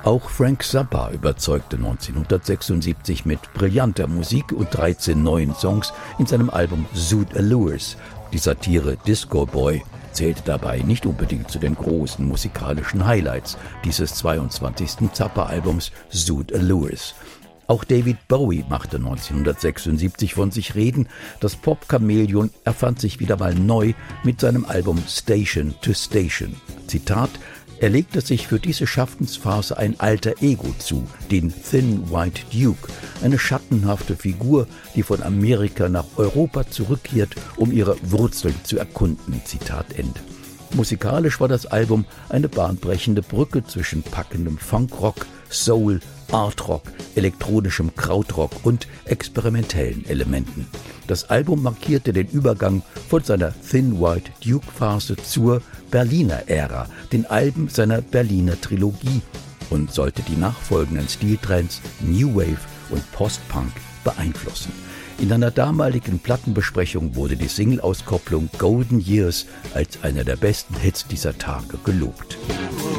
Auch Frank Zappa überzeugte 1976 mit brillanter Musik und 13 neuen Songs in seinem Album Zoot Allures. Die Satire Disco Boy zählte dabei nicht unbedingt zu den großen musikalischen Highlights dieses 22. Zappa-Albums Zoot Allures. Auch David Bowie machte 1976 von sich reden. Das Pop-Chamäleon erfand sich wieder mal neu mit seinem Album Station to Station. Zitat: Er legte sich für diese Schaffensphase ein alter Ego zu, den Thin White Duke, eine schattenhafte Figur, die von Amerika nach Europa zurückkehrt, um ihre Wurzeln zu erkunden. Zitat Ende. Musikalisch war das Album eine bahnbrechende Brücke zwischen packendem Funkrock, Soul, Artrock, elektronischem Krautrock und experimentellen Elementen. Das Album markierte den Übergang von seiner Thin White Duke-Phase zur Berliner Ära, den Alben seiner Berliner Trilogie, und sollte die nachfolgenden Stiltrends New Wave und Post-Punk beeinflussen. In einer damaligen Plattenbesprechung wurde die Single-Auskopplung Golden Years als einer der besten Hits dieser Tage gelobt.